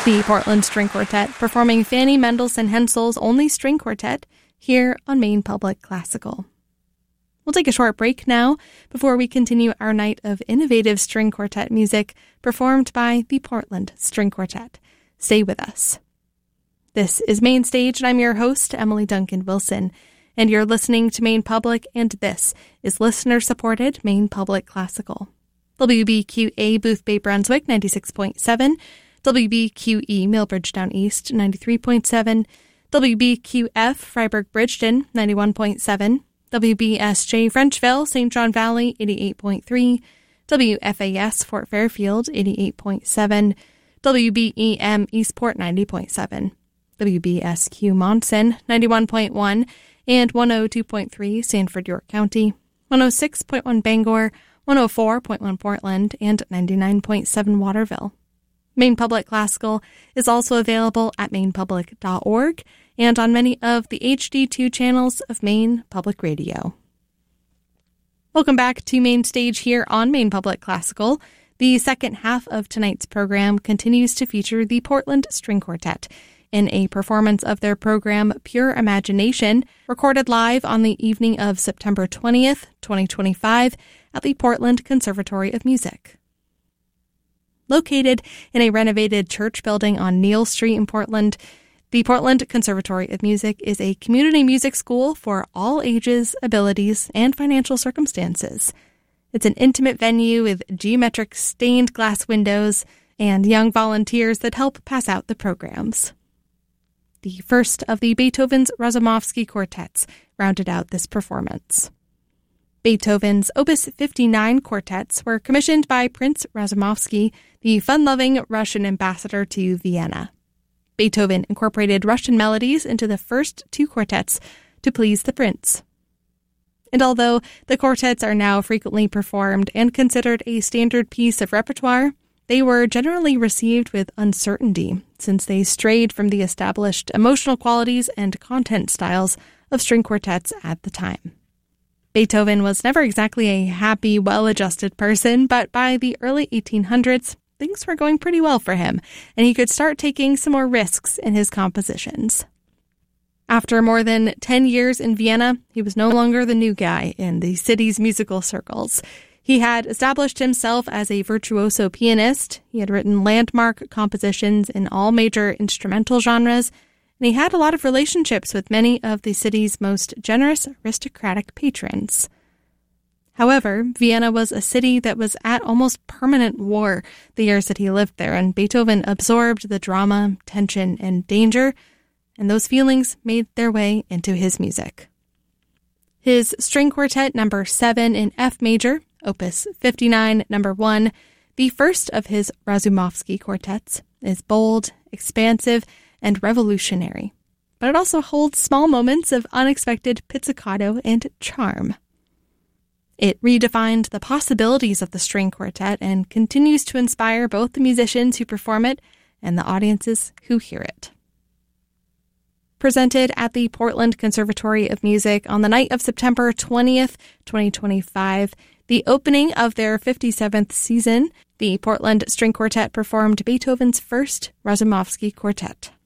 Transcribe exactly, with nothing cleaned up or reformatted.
The Portland String Quartet performing Fanny Mendelssohn Hensel's only string quartet here on Maine Public Classical. We'll take a short break now before we continue our night of innovative string quartet music performed by the Portland String Quartet. Stay with us. This is Maine Stage, and I'm your host, Emily Duncan Wilson, and you're listening to Maine Public, and this is listener-supported Maine Public Classical. W B Q A Booth Bay Brunswick ninety-six point seven, W B Q E Millbridge Down East ninety-three point seven, W B Q F Freiburg Bridgeton ninety-one point seven, W B S J Frenchville Saint John Valley eighty-eight point three, W F A S Fort Fairfield eighty-eight point seven, W B E M Eastport ninety point seven, W B S Q Monson ninety-one point one, and one oh two point three Sanford York County, one oh six point one Bangor, one oh four point one Portland, and ninety-nine point seven Waterville. Maine Public Classical is also available at maine public dot org and on many of the H D two channels of Maine Public Radio. Welcome back to Maine Stage here on Maine Public Classical. The second half of tonight's program continues to feature the Portland String Quartet in a performance of their program Pure Imagination, recorded live on the evening of September twentieth, twenty twenty-five at the Portland Conservatory of Music. Located in a renovated church building on Neal Street in Portland, the Portland Conservatory of Music is a community music school for all ages, abilities, and financial circumstances. It's an intimate venue with geometric stained glass windows and young volunteers that help pass out the programs. The first of the Beethoven's Razumovsky quartets rounded out this performance. Beethoven's Opus fifty-nine quartets were commissioned by Prince Razumovsky, the fun-loving Russian ambassador to Vienna. Beethoven incorporated Russian melodies into the first two quartets to please the prince. And although the quartets are now frequently performed and considered a standard piece of repertoire, they were generally received with uncertainty since they strayed from the established emotional qualities and content styles of string quartets at the time. Beethoven was never exactly a happy, well-adjusted person, but by the early eighteen hundreds, things were going pretty well for him, and he could start taking some more risks in his compositions. After more than ten years in Vienna, he was no longer the new guy in the city's musical circles. He had established himself as a virtuoso pianist, he had written landmark compositions in all major instrumental genres, and he had a lot of relationships with many of the city's most generous aristocratic patrons. However, Vienna was a city that was at almost permanent war the years that he lived there, and Beethoven absorbed the drama, tension, and danger, and those feelings made their way into his music. His string quartet number seven in F major, Opus fifty-nine, number one, the first of his Razumovsky quartets, is bold, expansive, and revolutionary, but it also holds small moments of unexpected pizzicato and charm. It redefined the possibilities of the string quartet and continues to inspire both the musicians who perform it and the audiences who hear it. Presented at the Portland Conservatory of Music on the night of September twentieth, twenty twenty-five, the opening of their fifty-seventh season, the Portland String Quartet performed Beethoven's first Razumovsky quartet.